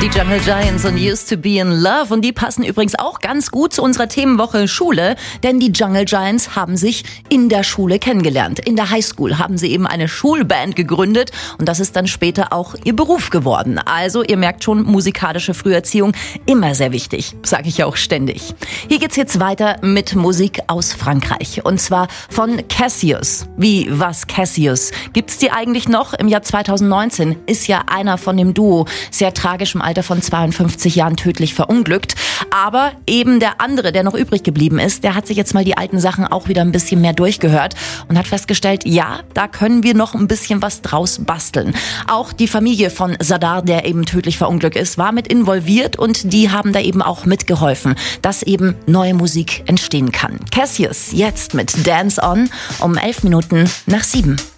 Die Jungle Giants und Used to be in Love. Und die passen übrigens auch ganz gut zu unserer Themenwoche Schule. Denn die Jungle Giants haben sich in der Schule kennengelernt. In der Highschool haben sie eben eine Schulband gegründet. Und das ist dann später auch ihr Beruf geworden. Also ihr merkt schon, musikalische Früherziehung immer sehr wichtig. Sage ich auch ständig. Hier geht's jetzt weiter mit Musik aus Frankreich. Und zwar von Cassius. Wie, was Cassius? Gibt's die eigentlich noch? Im Jahr 2019 ist ja einer von dem Duo sehr tragisch im Alter von 52 Jahren tödlich verunglückt. Aber eben der andere, der noch übrig geblieben ist, der hat sich jetzt mal die alten Sachen auch wieder ein bisschen mehr durchgehört und hat festgestellt, ja, da können wir noch ein bisschen was draus basteln. Auch die Familie von Zadar, der eben tödlich verunglückt ist, war mit involviert und die haben da eben auch mitgeholfen, dass eben neue Musik entstehen kann. Cassius jetzt mit Dance On um 11 Minuten nach 7.